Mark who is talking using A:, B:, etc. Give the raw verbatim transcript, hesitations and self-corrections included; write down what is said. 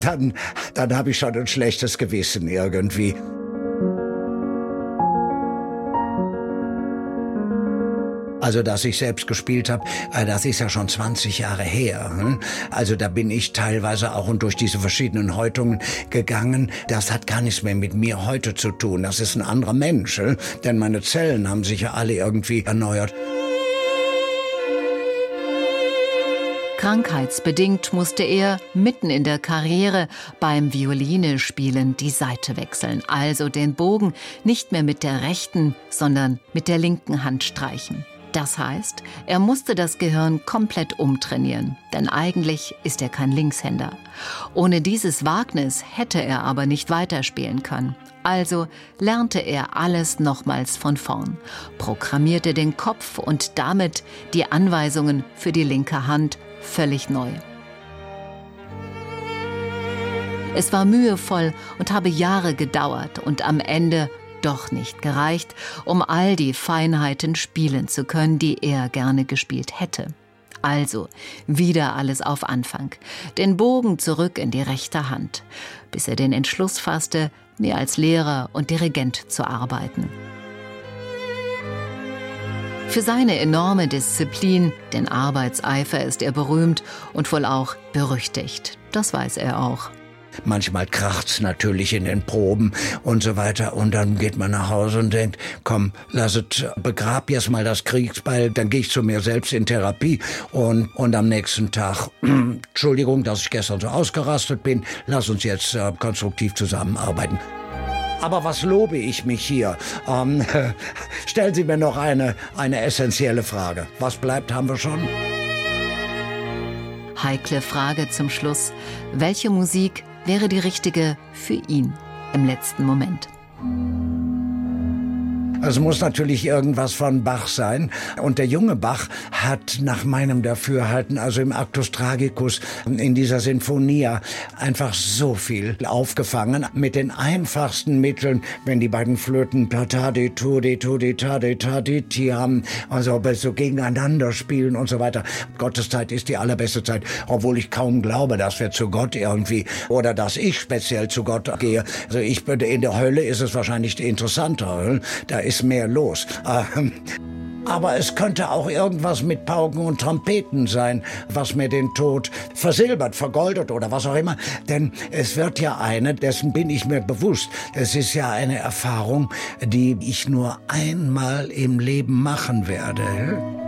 A: dann, dann habe ich schon ein schlechtes Gewissen irgendwie. Also, dass ich selbst gespielt habe, das ist ja schon zwanzig Jahre her. Also da bin ich teilweise auch und durch diese verschiedenen Häutungen gegangen. Das hat gar nichts mehr mit mir heute zu tun. Das ist ein anderer Mensch. Denn meine Zellen haben sich ja alle irgendwie erneuert.
B: Krankheitsbedingt musste er mitten in der Karriere beim Violine-Spielen die Seite wechseln, also den Bogen nicht mehr mit der rechten, sondern mit der linken Hand streichen. Das heißt, er musste das Gehirn komplett umtrainieren, denn eigentlich ist er kein Linkshänder. Ohne dieses Wagnis hätte er aber nicht weiterspielen können. Also lernte er alles nochmals von vorn, programmierte den Kopf und damit die Anweisungen für die linke Hand völlig neu. Es war mühevoll und habe Jahre gedauert und am Ende doch nicht gereicht, um all die Feinheiten spielen zu können, die er gerne gespielt hätte. Also wieder alles auf Anfang, den Bogen zurück in die rechte Hand, bis er den Entschluss fasste, mehr als Lehrer und Dirigent zu arbeiten. Für seine enorme Disziplin, den Arbeitseifer, ist er berühmt und wohl auch berüchtigt. Das weiß er auch.
A: Manchmal kracht's natürlich in den Proben und so weiter. Und dann geht man nach Hause und denkt, komm, lass es, begrab jetzt mal das Kriegsbeil, dann gehe ich zu mir selbst in Therapie. Und, und am nächsten Tag, Entschuldigung, dass ich gestern so ausgerastet bin, lass uns jetzt äh, konstruktiv zusammenarbeiten. Aber was lobe ich mich hier? Ähm, stellen Sie mir noch eine, eine essentielle Frage. Was bleibt, haben wir schon?
B: Heikle Frage zum Schluss. Welche Musik wäre die richtige für ihn im letzten Moment?
A: Es muss natürlich irgendwas von Bach sein. Und der junge Bach hat nach meinem Dafürhalten, also im Actus Tragicus, in dieser Sinfonia, einfach so viel aufgefangen. Mit den einfachsten Mitteln, wenn die beiden Flöten Platadi, Tudi, Tudi, Tadi, Tadi, Ti haben, also so gegeneinander spielen und so weiter. Gotteszeit ist die allerbeste Zeit, obwohl ich kaum glaube, dass wir zu Gott irgendwie, oder dass ich speziell zu Gott gehe. Also ich, in der Hölle ist es wahrscheinlich interessanter. Da ist mehr los. Aber es könnte auch irgendwas mit Pauken und Trompeten sein, was mir den Tod versilbert, vergoldet oder was auch immer. Denn es wird ja eine, dessen bin ich mir bewusst, es ist ja eine Erfahrung, die ich nur einmal im Leben machen werde.